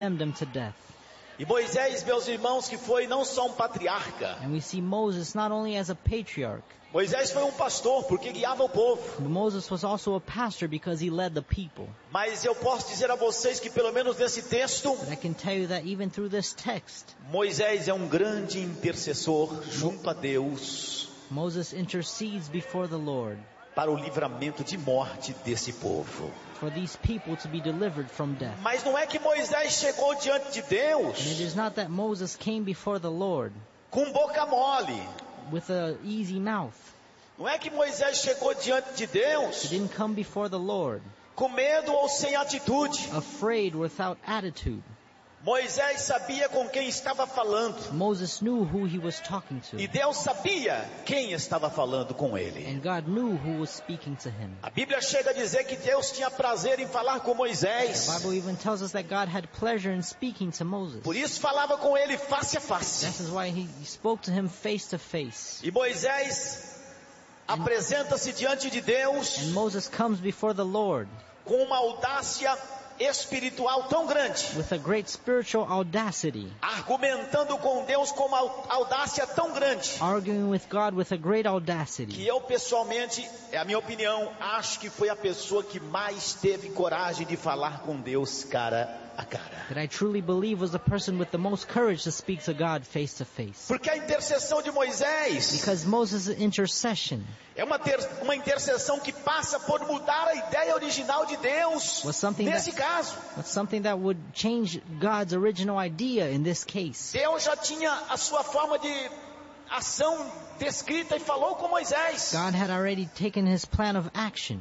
them to death. E Moisés, meus irmãos, que foi não só um patriarca. And we see Moses not only as a patriarch, Moisés foi um pastor porque guiava o povo. but Moses was also a pastor because he led the people. Mas eu posso dizer a vocês que pelo menos nesse texto, But I can tell you that even through this text, Moisés é um grande intercessor junto a Deus Moses intercedes before the Lord para o livramento de morte desse povo. for these people to be delivered from death. Mas não é que Moisés chegou diante de Deus And it is not that Moses came before the Lord com boca mole. with an easy mouth. Não é que Moisés chegou diante de He Deus didn't come before the Lord com medo ou sem atitude. afraid, without attitude. Moisés sabia com quem estava falando. Moses knew who he was talking to. E Deus sabia quem estava falando com ele. And God knew who was speaking to him. A Bíblia chega a dizer que Deus tinha prazer em falar com Moisés. The Bible even tells us that God had pleasure in speaking to Moses. Por isso falava com ele face a face. This is why he spoke to him face to face. E Moisés apresenta-se diante de Deus And Moses comes before the Lord com uma audácia espiritual tão grande, with a great spiritual audacity, argumentando com Deus com uma audácia tão grande, arguing with God with a great que audacity, eu pessoalmente, é a minha opinião, acho que foi a pessoa que mais teve coragem de falar com Deus cara a cara. that I truly believe was the person with the most courage to speak to God face to face. Porque a intercessão de Moisés Because Moses' intercession é uma intercessão que passa por mudar a ideia original de Deus. was something Nesse caso, was something that would change God's original idea in this case. Deus já tinha a sua forma de ação descrita e falou com Moisés. God had already taken his plan of action.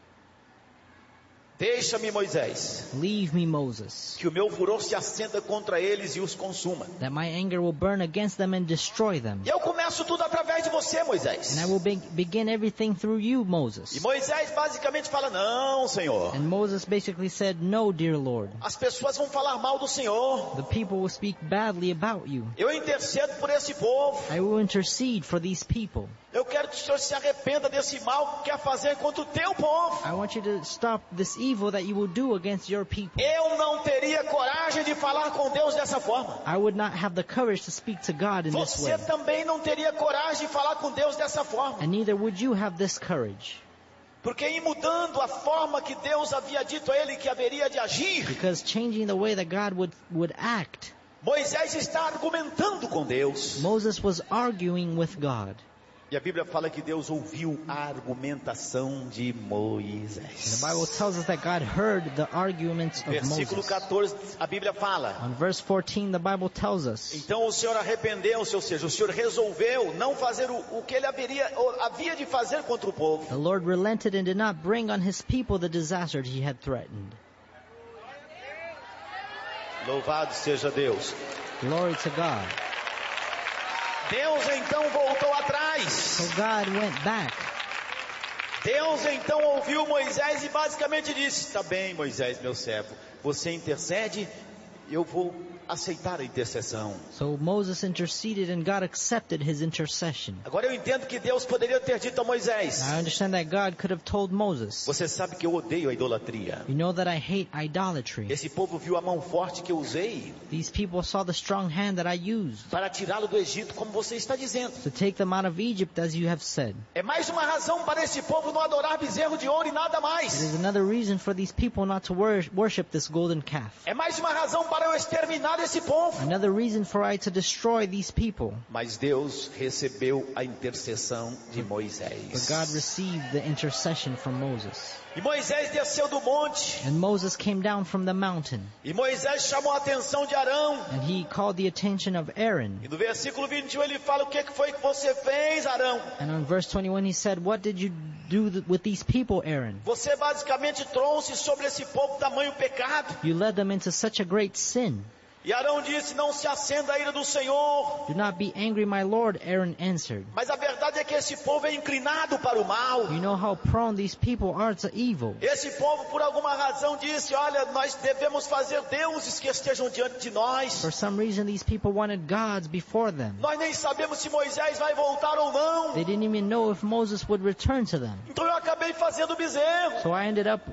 Deixa-me, Moisés, Leave me, Moses, que o meu furor se acenda contra eles e os consuma. that my anger will burn against them and destroy them. E eu começo tudo através de você, Moisés. And I will begin everything through you, E Moses. Moisés basicamente fala, não, Senhor. And Moses basically said, no, dear Lord. As pessoas vão falar mal do Senhor. The people will speak badly about you. Eu intercedo por esse povo. I will intercede for these people. Eu quero que o Senhor se arrependa desse mal que quer fazer contra o teu povo. I want you to stop this evil that you will do against your people. Eu não teria coragem de falar com Deus dessa forma. I would not have the courage to speak to God in this Você way. também não teria coragem de falar com Deus dessa forma. And neither would you have this courage. Porque em mudando a forma que Deus havia dito a ele que haveria de agir, Because changing the way that God would act, Moisés está argumentando com Deus. Moses was arguing with God. E a Bíblia fala que Deus ouviu a argumentação de Moisés. The Bible tells us that God heard the arguments of Versículo Moses. 14, a Bíblia fala: On verse 14, the Bible tells us, então o Senhor arrependeu-se, ou seja, o Senhor resolveu não fazer o que ele havia de fazer contra o povo. the Lord relented and did not bring on his people the disaster he had threatened. Louvado seja Deus. Glory to God. Deus então voltou atrás. So God went back. Deus então ouviu Moisés e basicamente disse: tá bem, Moisés, meu servo, você intercede, eu vou aceitar a intercessão. So Moses interceded and God accepted his intercession. Agora eu entendo que Deus poderia ter dito a Moisés: I understand that God could have told Moses, você sabe que eu odeio a idolatria. you know that I hate idolatry. Esse povo viu a mão forte que eu usei These people saw the strong hand that I used para tirá-lo do Egito, como você está dizendo. to take them out of Egypt, as you have said. É mais uma razão para esse povo não adorar bezerro de ouro e nada It mais. is another reason for these people not to worship this golden calf. É mais uma razão para eu exterminar esse povo. Another reason for I to destroy these people. Mas Deus recebeu a intercessão de But Moisés. God received the intercession from Moses. E Moisés desceu do monte. And Moses came down from the mountain. E Moisés chamou a atenção de Arão. And he called the attention of Aaron. E no versículo 21 ele fala: o que foi que você fez, Arão? And on verse 21 he said, what did you do with these people, Aaron? Você basicamente trouxe sobre esse povo tamanho pecado. You led them into such a great sin. E Arão disse: não se acenda a ira do Senhor. Do not be angry, my Lord, Aaron answered. Mas a verdade é que esse povo é inclinado para o mal. You know how prone these people are to evil. Esse povo por alguma razão disse: olha, nós devemos fazer deuses que estejam diante de nós. For some reason these people wanted gods before them. Nós nem sabemos se Moisés vai voltar ou não. They didn't even know if Moses would return to them. Então eu acabei fazendo bezerro. So I ended up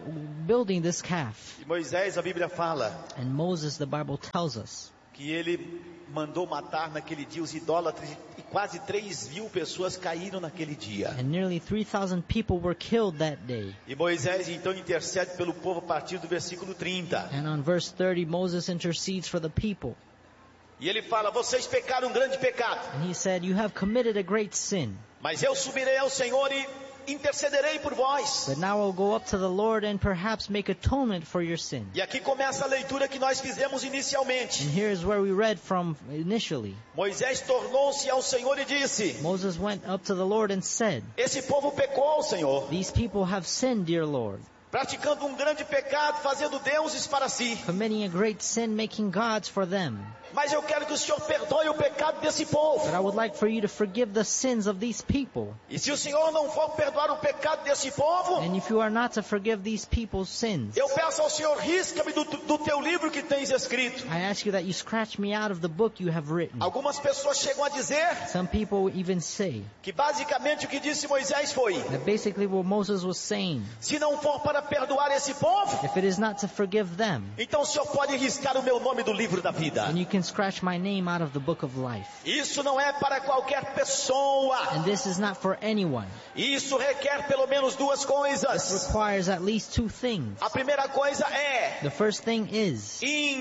building this calf. E Moisés, a Bíblia fala And Moses, the Bible tells us, que ele mandou matar naquele dia os idólatras e quase 3.000 pessoas caíram naquele dia. and nearly 3,000 people were killed that day. E Moisés então intercede pelo povo a partir do versículo 30. And on verse 30, Moses intercedes for the people. E ele fala, vocês pecaram um grande pecado, And he said, you have committed a great sin. mas eu subirei ao Senhor e intercederei por vós. But now I'll go up to the Lord and perhaps make atonement for your sin. E aqui começa a leitura que nós fizemos inicialmente. And here's where we read from initially. Moisés tornou-se ao Senhor e disse, Moses went up to the Lord and said, esse povo pecou, Senhor, these people have sinned, dear Lord, praticando um grande pecado, fazendo deuses para si. committing a great sin, making gods for them. Mas eu quero que o Senhor perdoe o pecado desse povo. But I would like for you to forgive the sins of these people. E se o Senhor não for perdoar o pecado desse povo, And if you are not to forgive these people's sins, eu peço ao Senhor, risca-me do teu livro que tens escrito. I ask you that you scratch me out of the book you have written. Algumas pessoas chegam a dizer Some people even say que basicamente o que disse Moisés foi, that basically what Moses was saying, se não for para perdoar esse povo, if it is not to forgive them, então o Senhor pode riscar o meu nome do livro da vida. then you can scratch my name out of the book of life. Isso não é para qualquer pessoa. And this is not for anyone. Isso requer pelo menos duas This coisas. requires at least two things. A primeira coisa é The first thing is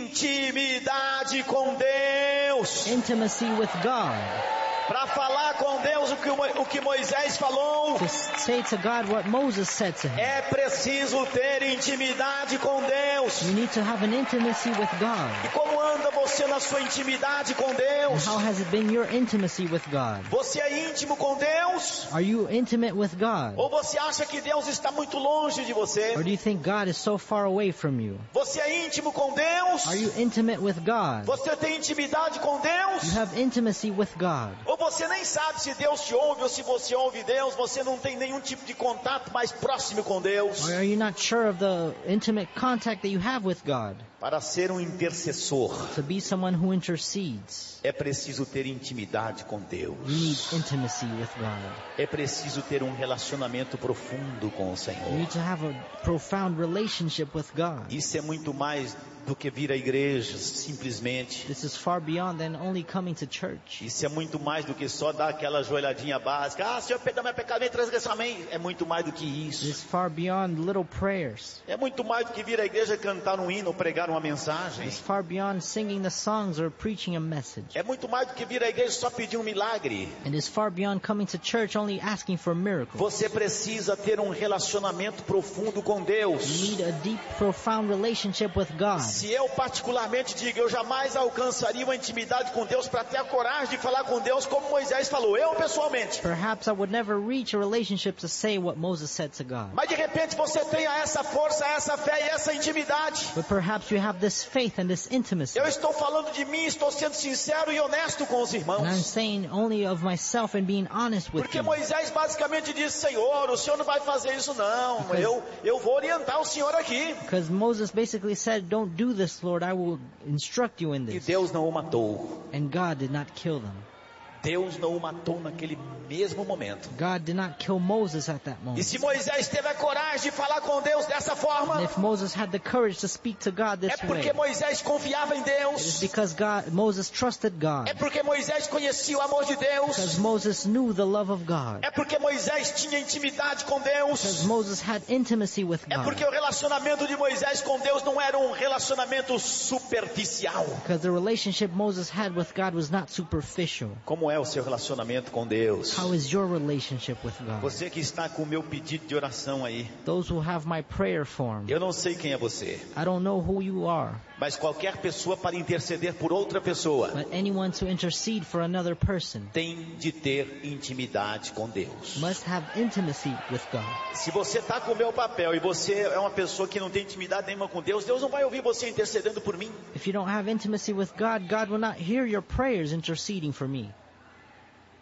intimidade com Deus. intimacy with God. Para falar com Deus o que Moisés falou, To say to God what Moses said to him. é preciso ter intimidade com Deus. You need to have an intimacy with E God. como anda você na sua intimidade com And Deus? how has it been your intimacy with God? Você é íntimo com Deus? Are you intimate with God? Ou você acha que Deus está muito longe de você? Or do you think God is so far away from you? Você é íntimo com Deus? Are you intimate with God? Você tem intimidade com Deus? You have intimacy with God. Ou você nem sabe se Deus te ouve ou se você ouve Deus, você não tem nenhum tipo de contato mais próximo com Deus. Or are you not sure of the intimate contact that you have with God? Para ser um intercessor, To be someone who intercedes, é preciso ter intimidade com Deus. you need intimacy with God. É preciso ter um relacionamento profundo com o You Senhor. need to have a profound relationship with God. Isso é muito mais do que vir à igreja, simplesmente. This is far beyond than only coming to church. Isso é muito mais do que só dar aquela joelhadinha básica. Ah, Senhor, perdoa meu pecado, minha transgressão, amém. É muito mais do que It isso. is far beyond little prayers. É muito mais do que vir à igreja cantar um hino ou pregar uma mensagem. It's far beyond singing the songs or preaching a message. É muito mais do que vir à igreja só pedir um milagre. It is far beyond coming to church only asking for miracles. Você precisa ter um relacionamento profundo com You Deus. need a deep, profound relationship with God. Se eu particularmente digo, eu jamais alcançaria uma intimidade com Deus para ter a coragem de falar com Deus como Moisés falou, eu pessoalmente. Perhaps I would never reach a relationship to say what Moses said to God. Mas de repente você tenha essa força, essa fé e essa intimidade. But perhaps you have this faith and this intimacy. Eu estou falando de mim, estou sendo sincero e honesto com os And I'm irmãos. saying only of myself and being honest with Porque you. Moisés basicamente disse, Senhor, o Senhor não vai fazer isso não. Eu vou orientar o Senhor aqui. Because Moses basically said, don't do this, Lord. I will instruct you in E this. Deus não o matou. And God did not kill them. Deus não o matou naquele mesmo momento. God did not kill Moses at that E moment. se Moisés teve a coragem de falar com Deus dessa forma, And if Moses had the courage to speak to God é this porque way, Moisés confiava em it is Deus. because Moses trusted God. É porque Moisés conhecia o amor de Because Deus. Moses knew the love of God. É porque Moisés tinha intimidade com Because Deus. Moses had intimacy with É porque God. o relacionamento de Moisés com Deus não era um relacionamento superficial. Because the relationship Moses had with God was not superficial. Como é o seu relacionamento com Deus? How is your relationship with God? Você que está com o meu pedido de oração aí, Those who have my prayer form, eu não sei quem é você, I don't know who you are, mas qualquer pessoa para interceder por outra pessoa but anyone to intercede for another person tem de ter intimidade com Deus. must have intimacy with God. Se você está com o meu papel e você é uma pessoa que não tem intimidade nenhuma com Deus, Deus não vai ouvir você intercedendo por mim. If you don't have intimacy with God, God will not hear your prayers interceding for me.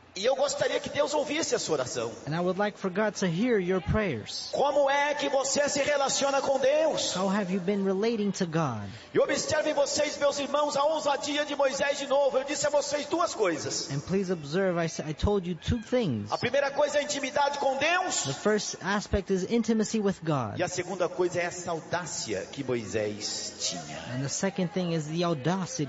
E eu gostaria que Deus ouvisse a sua oração. And I would like for God to hear your prayers. Como é que você se relaciona com Deus? How have you been relating to God? E observem vocês, meus irmãos, a ousadia de Moisés de novo. Eu disse a vocês duas coisas. And please observe, I told you two things. A primeira coisa é a intimidade com Deus. The first aspect is intimacy with God. E a segunda coisa é essa audácia que Moisés tinha. And the second thing is the audacity